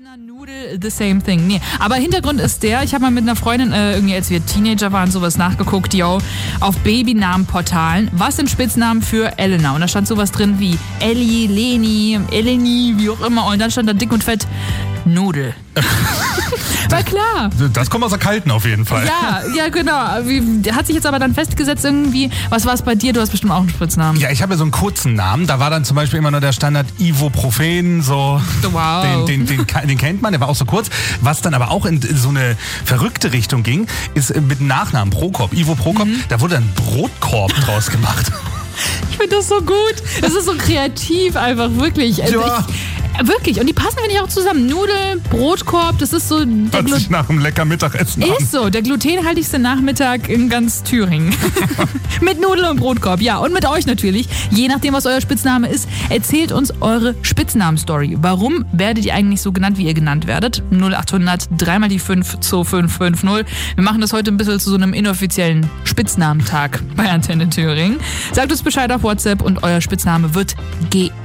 Nudel, the same thing. Nee, aber Hintergrund ist der, ich habe mal mit einer Freundin, irgendwie als wir Teenager waren, sowas nachgeguckt, auf Babynamenportalen. Was sind Spitznamen für Elena? Und da stand sowas drin wie Ellie, Leni, Eleni, wie auch immer. Und dann stand da dick und fett Nudel. War klar. Das kommt aus der Kalten auf jeden Fall. Ja, genau. Hat sich jetzt aber dann festgesetzt irgendwie. Was war es bei dir? Du hast bestimmt auch einen Spitznamen. Ja, ich habe ja so einen kurzen Namen. Da war dann zum Beispiel immer nur der Standard Ibuprofen, so. Wow. Den kennt man, der war auch so kurz. Was dann aber auch in so eine verrückte Richtung ging, ist mit dem Nachnamen Prokop. Ivo Prokop, da wurde ein Brotkorb draus gemacht. Ich finde das so gut. Das ist so kreativ einfach, wirklich. Also ja. Wirklich. Und die passen, finde ich, auch zusammen. Nudel, Brotkorb, das ist so... Hört sich nach einem lecker Mittagessen an. Ist so. Der glutenhaltigste Nachmittag in ganz Thüringen. Mit Nudel und Brotkorb, ja. Und mit euch natürlich. Je nachdem, was euer Spitzname ist, erzählt uns eure Spitznamen-Story. Warum werdet ihr eigentlich so genannt, wie ihr genannt werdet? 0800 3 die 5 2550. Wir machen das heute ein bisschen zu so einem inoffiziellen Spitznamentag bei Antenne Thüringen. Sagt uns Bescheid auf WhatsApp und euer Spitzname wird geehrt.